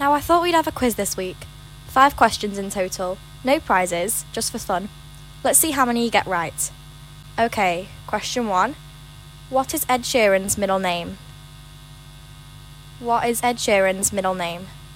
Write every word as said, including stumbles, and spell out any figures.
Now I thought we'd have a quiz this week. Five questions in total. No prizes, just for fun. Let's see how many you get right. Okay, question one. What is Ed Sheeran's middle name? What is Ed Sheeran's middle name?